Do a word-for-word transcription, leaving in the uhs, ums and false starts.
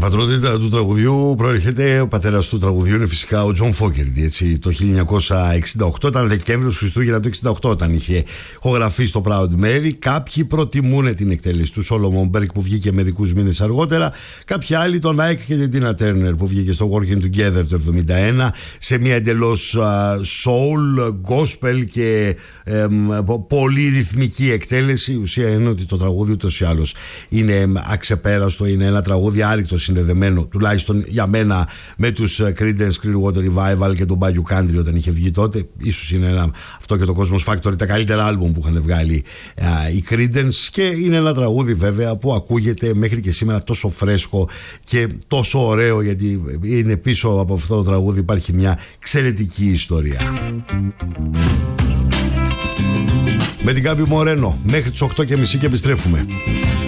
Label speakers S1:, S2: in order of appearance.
S1: πατρότητα του τραγουδιού προέρχεται, ο πατέρας του τραγουδιού είναι φυσικά ο Τζον Φόκερντι, έτσι, το χίλια εννιακόσια εξήντα οκτώ, ήταν Δεκέμβριος Χριστούγεννα του εξήντα οκτώ όταν είχε ηχογραφεί στο Proud Mary. Κάποιοι προτιμούν την εκτέλεση του Solomon Burke που βγήκε μερικούς μήνες αργότερα, κάποιοι άλλοι τον Ike και την Tina Turner που βγήκε στο Working Together το εβδομήντα ένα σε μια εντελώς uh, soul, gospel και um, πολύ ρυθμική εκτέλεση. Η ουσία είναι ότι το τραγούδι ούτως ή άλλως είναι αξεπέραστο, είναι ένα τραγούδι άρρηκτο συνδεδεμένο, τουλάχιστον για μένα, με τους Creedence Clearwater Revival και τον Bayou Country όταν είχε βγει τότε. Ίσως είναι ένα, αυτό και το Cosmos Factory, τα καλύτερα άλμπουμ που είχαν βγάλει α, οι Creedence, και είναι ένα τραγούδι βέβαια που ακούγεται μέχρι και σήμερα τόσο φρέσκο και τόσο ωραίο, γιατί είναι πίσω από αυτό το τραγούδι υπάρχει μια εξαιρετική ιστορία. Με την Γκάμπι Μορένο μέχρι τις οκτώ και μισή και επιστρέφουμε.